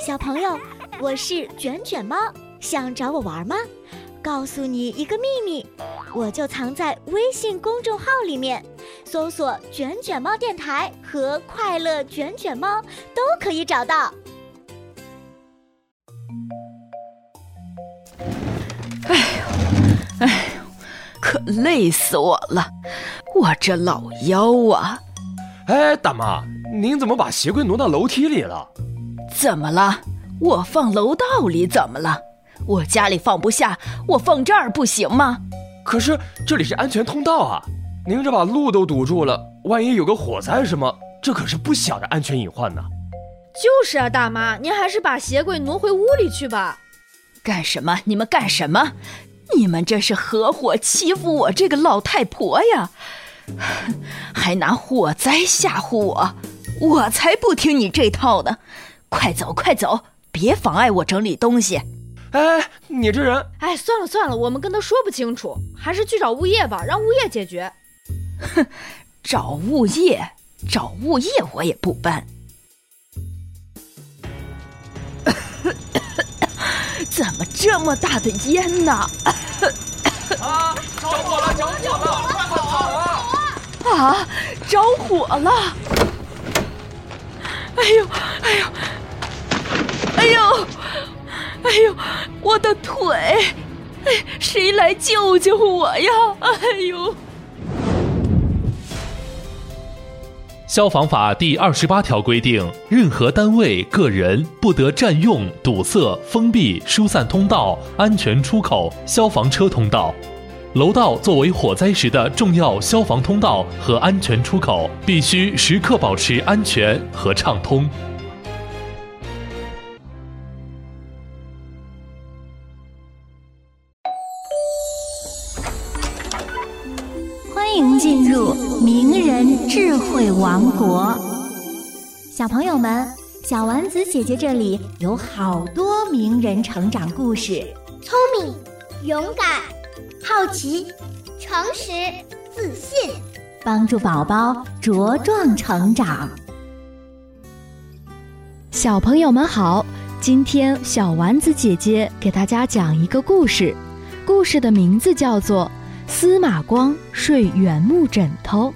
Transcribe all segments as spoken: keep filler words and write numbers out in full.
小朋友，我是卷卷猫，想找我玩吗？告诉你一个秘密，我就藏在微信公众号里面，搜索卷卷猫电台和快乐卷卷猫都可以找到。 哎呦哎呦，可累死我了，我这老腰啊！ 哎，大妈，您怎么把鞋柜挪到楼梯里了？ 怎么了？我放楼道里怎么了？我家里放不下，我放这儿不行吗？ 可是这里是安全通道啊，您这把路都堵住了，万一有个火灾什么，这可是不小的安全隐患呢。 就是啊，大妈，您还是把鞋柜挪回屋里去吧。 干什么？你们干什么？你们这是合伙欺负我这个老太婆呀！还拿火灾吓唬我，我才不听你这套呢！快走快走，别妨碍我整理东西。 哎，你这人…… 哎，算了算了，我们跟他说不清楚，还是去找物业吧，让物业解决。 哼，找物业，找物业我也不搬。怎么这么大的烟呢？ 啊！着火了！着火了！快跑啊！ 啊！着火了！哎呦！哎呦！哎呦！哎呦！我的腿！哎，谁来救救我呀！哎呦！ 消防法第二十八条规定，任何单位、个人不得占用、堵塞、封闭、疏散通道、安全出口、消防车通道。楼道作为火灾时的重要消防通道和安全出口，必须时刻保持安全和畅通。 欢迎进入名人智慧王国。小朋友们，小丸子姐姐这里有好多名人成长故事， 聪明、勇敢、好奇、诚实、自信， 帮助宝宝茁壮成长。 小朋友们好，今天小丸子姐姐给大家讲一个故事，故事的名字叫做司马光睡原木枕头。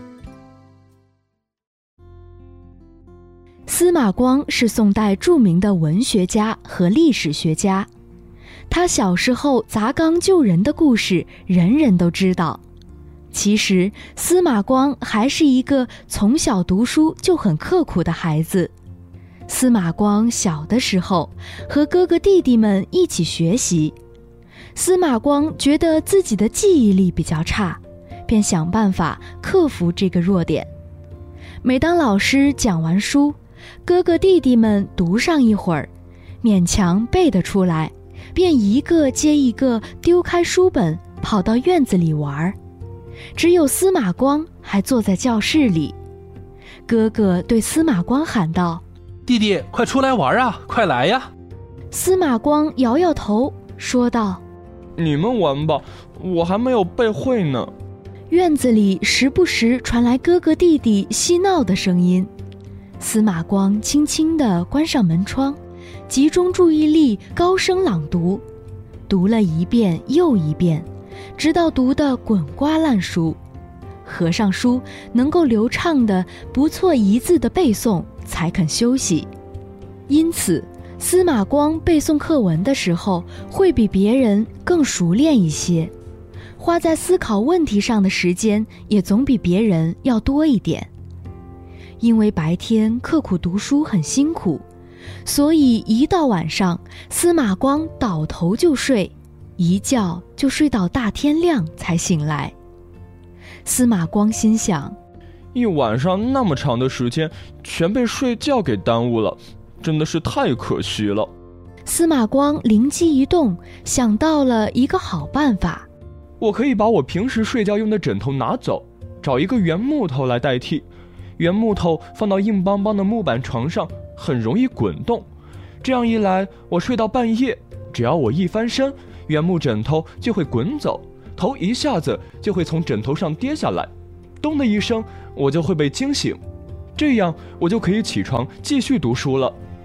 司马光是宋代著名的文学家和历史学家，他小时候砸缸救人的故事人人都知道。其实司马光还是一个从小读书就很刻苦的孩子。司马光小的时候和哥哥弟弟们一起学习，司马光觉得自己的记忆力比较差，便想办法克服这个弱点。每当老师讲完书，哥哥弟弟们读上一会儿，勉强背得出来，便一个接一个丢开书本，跑到院子里玩。只有司马光还坐在教室里。哥哥对司马光喊道：“ 弟弟，快出来玩啊，快来呀！” 司马光摇摇头，说道：“ 你们玩吧，我还没有背会呢。” 院子里时不时传来哥哥弟弟嬉闹的声音。司马光轻轻地关上门窗，集中注意力，高声朗读，读了一遍又一遍，直到读得滚瓜烂熟。合上书，能够流畅的不错一字的背诵，才肯休息。因此司马光背诵课文的时候，会比别人更熟练一些，花在思考问题上的时间也总比别人要多一点。因为白天刻苦读书很辛苦，所以一到晚上，司马光倒头就睡，一觉就睡到大天亮才醒来。司马光心想， 一晚上那么长的时间，全被睡觉给耽误了，真的是太可惜了。 司马光灵机一动，想到了一个好办法。 我可以把我平时睡觉用的枕头拿走，找一个原木头来代替。原木头放到硬邦邦的木板床上，很容易滚动。这样一来，我睡到半夜，只要我一翻身，原木枕头就会滚走，头一下子就会从枕头上跌下来，咚的一声，我就会被惊醒。这样我就可以起床继续读书了。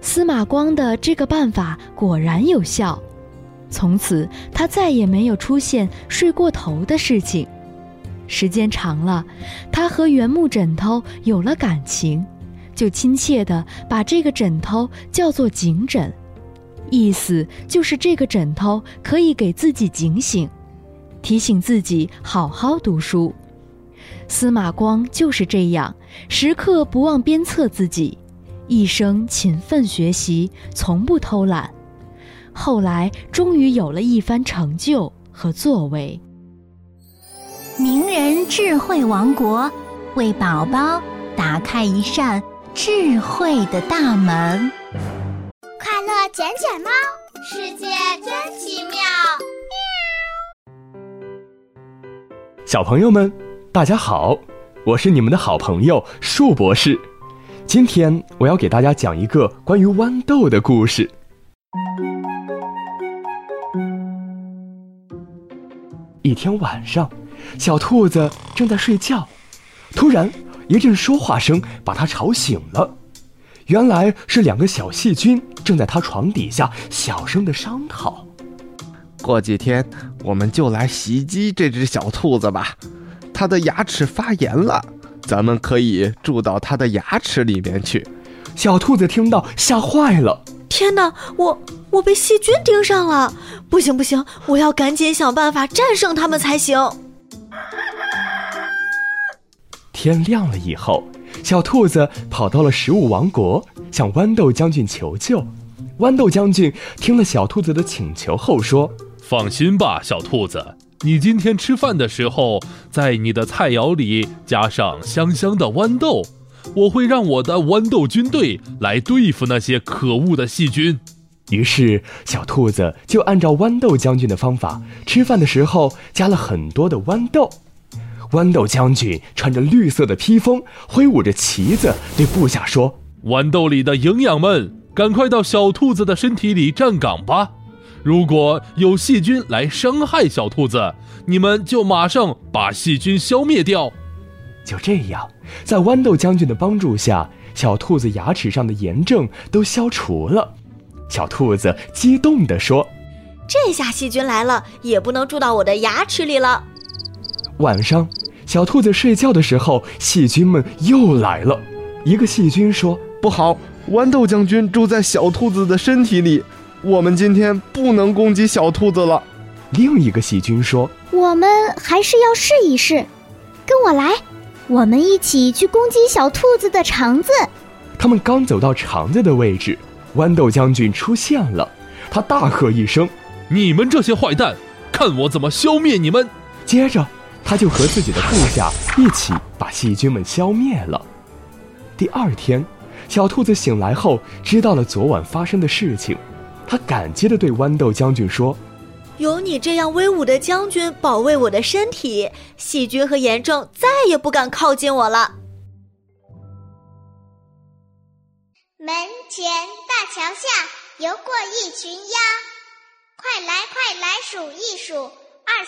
司马光的这个办法果然有效，从此他再也没有出现睡过头的事情。时间长了，他和原木枕头有了感情，就亲切地把这个枕头叫做警枕，意思就是这个枕头可以给自己警醒，提醒自己好好读书。司马光就是这样，时刻不忘鞭策自己，一生勤奋学习，从不偷懒。后来终于有了一番成就和作为。 名人智慧王国，为宝宝打开一扇智慧的大门。 快乐卷卷猫，世界真奇妙。 小朋友们，大家好，我是你们的好朋友树博士。今天我要给大家讲一个关于豌豆的故事。一天晚上，小兔子正在睡觉，突然一阵说话声把它吵醒了。原来是两个小细菌正在它床底下小声地商讨。 过几天我们就来袭击这只小兔子吧，它的牙齿发炎了，咱们可以住到它的牙齿里面去。 小兔子听到吓坏了， 天哪，我我被细菌盯上了，不行不行，我要赶紧想办法战胜它们才行。 天亮了以后，小兔子跑到了食物王国，向豌豆将军求救。豌豆将军听了小兔子的请求后说： 放心吧，小兔子，你今天吃饭的时候，在你的菜肴里加上香香的豌豆，我会让我的豌豆军队来对付那些可恶的细菌。 于是小兔子就按照豌豆将军的方法，吃饭的时候加了很多的豌豆。豌豆将军穿着绿色的披风，挥舞着旗子，对部下说： 豌豆里的营养们，赶快到小兔子的身体里站岗吧。如果有细菌来伤害小兔子，你们就马上把细菌消灭掉。 就这样，在豌豆将军的帮助下，小兔子牙齿上的炎症都消除了。小兔子激动地说： 这下细菌来了，也不能住到我的牙齿里了。 晚上，小兔子睡觉的时候，细菌们又来了。一个细菌说： 不好，豌豆将军住在小兔子的身体里，我们今天不能攻击小兔子了。 另一个细菌说： 我们还是要试一试，跟我来，我们一起去攻击小兔子的肠子。 他们刚走到肠子的位置，豌豆将军出现了，他大喝一声： 你们这些坏蛋，看我怎么消灭你们！ 接着他就和自己的部下一起把细菌们消灭了。第二天，小兔子醒来后知道了昨晚发生的事情，他感激地对豌豆将军说： 有你这样威武的将军保卫我的身体，细菌和炎症再也不敢靠近我了。 门前大桥下游过一群鸭，快来快来数一数，